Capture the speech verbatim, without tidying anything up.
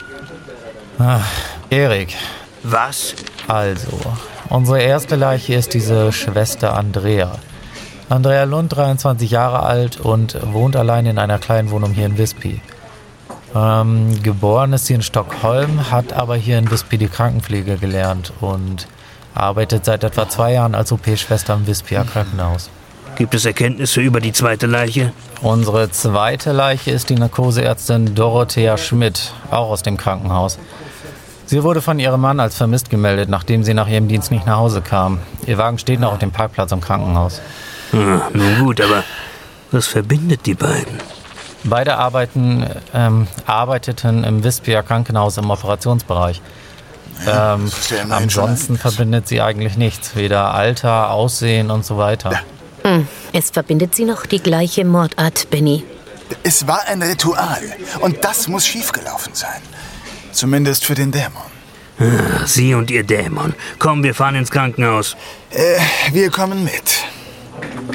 Ach, Erik. Was? Also, unsere erste Leiche ist diese Schwester Andrea. Andrea Lund, dreiundzwanzig Jahre alt und wohnt allein in einer kleinen Wohnung hier in Visby. Ähm, geboren ist sie in Stockholm, hat aber hier in Visby die Krankenpflege gelernt und arbeitet seit etwa zwei Jahren als O P-Schwester im Visbyer Krankenhaus. Gibt es Erkenntnisse über die zweite Leiche? Unsere zweite Leiche ist die Narkoseärztin Dorothea Schmidt, auch aus dem Krankenhaus. Sie wurde von ihrem Mann als vermisst gemeldet, nachdem sie nach ihrem Dienst nicht nach Hause kam. Ihr Wagen steht noch auf dem Parkplatz im Krankenhaus. Hm, nun gut, aber was verbindet die beiden? Beide arbeiten, ähm, arbeiteten im Visbyer Krankenhaus im Operationsbereich. Ähm, ansonsten verbindet sie eigentlich nichts, weder Alter, Aussehen und so weiter. Hm, es verbindet sie noch die gleiche Mordart, Benny. Es war ein Ritual und das muss schiefgelaufen sein. Zumindest für den Dämon. Ah, Sie und Ihr Dämon. Komm, wir fahren ins Krankenhaus. Äh, wir kommen mit.